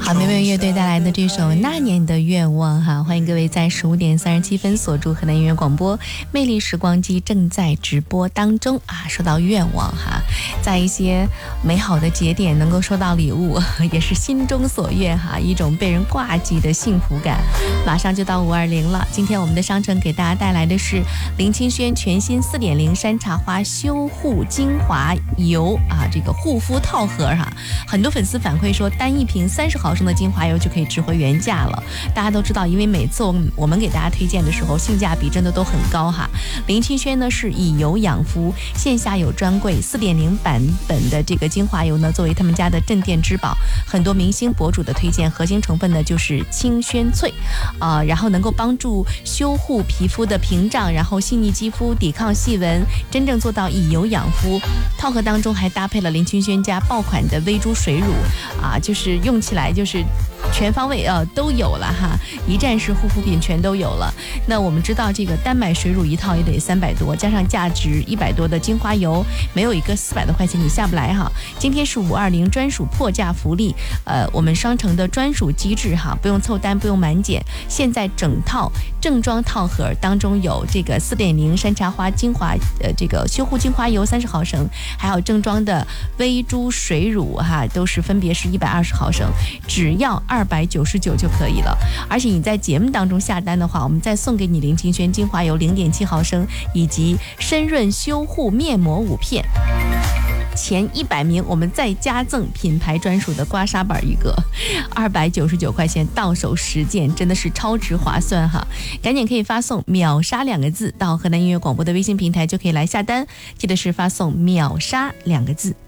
好，美美乐队带来的这首《那年的愿望》哈，欢迎各位在15点37分锁住河南音乐广播，魅力时光机正在直播当中啊。说到愿望哈，在一些美好的节点能够收到礼物，也是心中所愿哈，一种被人挂记的幸福感。马上就到520了，今天我们的商城给大家带来的是林清轩全新4.0山茶花修护精华油啊，这个护肤套盒哈，很多粉丝反馈说单一瓶30毫升的精华油就可以值回原价了。大家都知道，因为每次我们给大家推荐的时候，性价比真的都很高哈。林清轩呢是以油养肤，线下有专柜4.0版本的这个精华油呢，作为他们家的镇店之宝，很多明星博主的推荐，核心成分呢就是清轩萃，然后能够帮助修护皮肤的屏障，然后细腻肌肤，抵抗细纹，真正做到以油养肤。套盒当中还搭配了林清轩家爆款的微珠水乳啊，就是用起来就是全方位都有了哈，一站式护肤品全都有了。那我们知道这个单买水乳一套也得300多，加上价值100多的精华油，没有一个400多块钱你下不来哈。今天是520专属破价福利，我们商城的专属机制哈，不用凑单，不用满减。现在整套正装套盒当中有这个4.0山茶花精华这个修护精华油30毫升，还有正装的微珠水乳哈，都是分别是120毫升，只要299就可以了。而且你在节目当中下单的话，我们再送给你林清轩精华油0.7毫升以及深润修护面膜5片。前100名我们再加赠品牌专属的刮痧板一个，299块钱到手10件，真的是超值划算哈！赶紧可以发送秒杀2个字到河南音乐广播的微信平台就可以来下单，记得是发送秒杀2个字。